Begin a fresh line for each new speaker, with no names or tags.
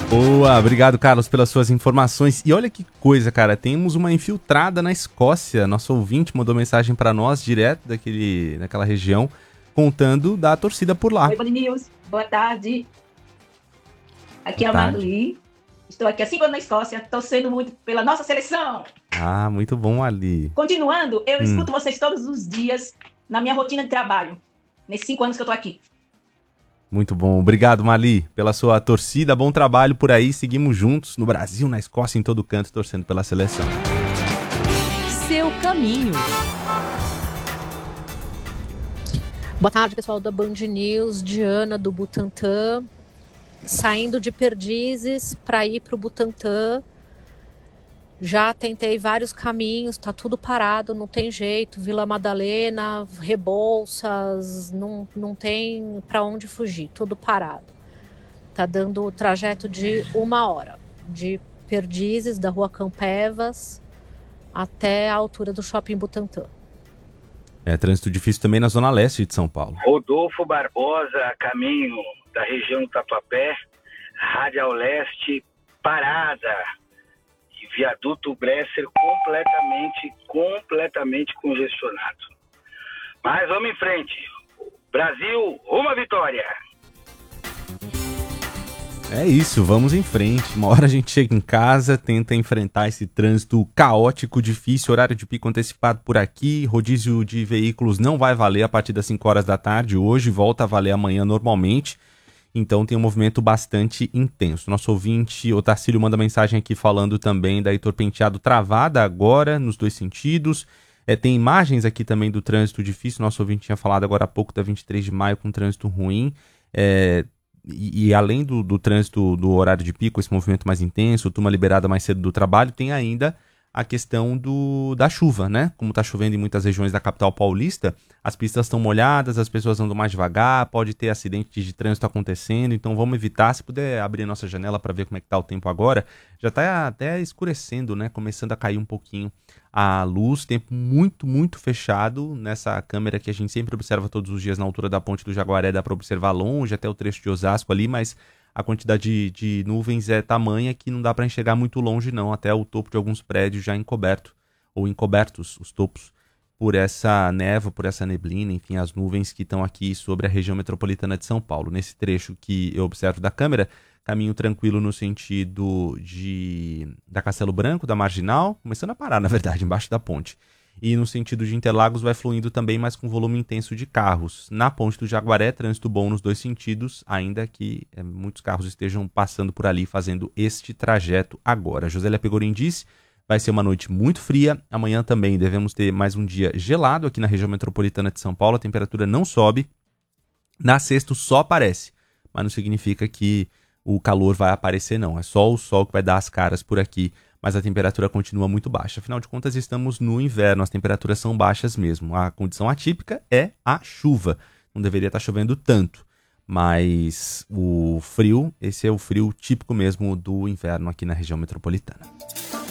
Boa, obrigado, Carlos, pelas suas informações. E olha que coisa, cara, temos uma infiltrada na Escócia. Nosso ouvinte mandou mensagem pra nós, direto daquela região, contando da torcida por lá.
Oi, Band News. Boa tarde. Aqui é
Boa
a
tarde.
Marli. Estou aqui há 5 anos na Escócia, torcendo muito pela nossa seleção.
Ah, muito bom, Ali.
Continuando, eu escuto vocês todos os dias na minha rotina de trabalho, nesses 5 anos que eu estou aqui.
Muito bom. Obrigado, Mali, pela sua torcida. Bom trabalho por aí. Seguimos juntos no Brasil, na Escócia, em todo canto, torcendo pela seleção.
Seu caminho.
Boa tarde, pessoal da Band News. Diana, do Butantã. Saindo de Perdizes para ir para o Butantã. Já tentei vários caminhos, tá tudo parado, não tem jeito. Vila Madalena, Rebouças, não tem para onde fugir, tudo parado. Tá dando o trajeto de 1 hora, de Perdizes, da Rua Campevas, até a altura do Shopping Butantã.
Trânsito difícil também na Zona Leste de São Paulo.
Rodolfo Barbosa, caminho da região do Tatuapé, Radial Leste, parada. Viaduto Bresser completamente congestionado. Mas vamos em frente. Brasil, uma vitória.
É isso, vamos em frente. Uma hora a gente chega em casa, tenta enfrentar esse trânsito caótico, difícil, horário de pico antecipado por aqui, rodízio de veículos não vai valer a partir das 5 horas da tarde hoje, volta a valer amanhã normalmente. Então tem um movimento bastante intenso. Nosso ouvinte, o Tarcílio, manda mensagem aqui falando também da Heitor Penteado travada agora, nos dois sentidos. Tem imagens aqui também do trânsito difícil. Nosso ouvinte tinha falado agora há pouco da 23 de maio com trânsito ruim. E além do trânsito do horário de pico, esse movimento mais intenso, turma liberada mais cedo do trabalho, tem ainda a questão da chuva, né? Como está chovendo em muitas regiões da capital paulista, as pistas estão molhadas, as pessoas andam mais devagar, pode ter acidentes de trânsito acontecendo, então vamos evitar. Se puder abrir a nossa janela para ver como é que está o tempo agora, já está até escurecendo, né? Começando a cair um pouquinho a luz, tempo muito fechado. Nessa câmera que a gente sempre observa todos os dias na altura da Ponte do Jaguaré, dá para observar longe até o trecho de Osasco ali, mas a quantidade de nuvens é tamanha que não dá para enxergar muito longe não, até o topo de alguns prédios já encobertos os topos por essa névoa, por essa neblina, enfim, as nuvens que estão aqui sobre a região metropolitana de São Paulo. Nesse trecho que eu observo da câmera, caminho tranquilo no sentido da Castelo Branco, da Marginal, começando a parar, na verdade, embaixo da ponte. E no sentido de Interlagos vai fluindo também, mas com volume intenso de carros. Na Ponte do Jaguaré, trânsito bom nos dois sentidos, ainda que muitos carros estejam passando por ali, fazendo este trajeto agora. Josélia Pegorim disse, vai ser uma noite muito fria. Amanhã também devemos ter mais um dia gelado aqui na região metropolitana de São Paulo. A temperatura não sobe. Na sexta só aparece, mas não significa que o calor vai aparecer, não. É só o sol que vai dar as caras por aqui, mas a temperatura continua muito baixa. Afinal de contas, estamos no inverno, as temperaturas são baixas mesmo. A condição atípica é a chuva. Não deveria estar chovendo tanto, mas o frio, esse é o frio típico mesmo do inverno aqui na região metropolitana.